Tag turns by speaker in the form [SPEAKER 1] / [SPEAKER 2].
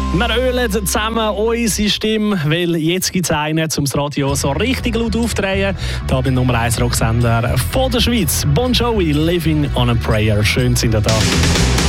[SPEAKER 1] Wir ölen zusammen unsere Stimme, weil jetzt gibt es einen, um das Radio so richtig laut aufzudrehen. Da beim Nummer 1 Rocksender von der Schweiz. Bon Jovi, Living on a Prayer. Schön sind ihr da.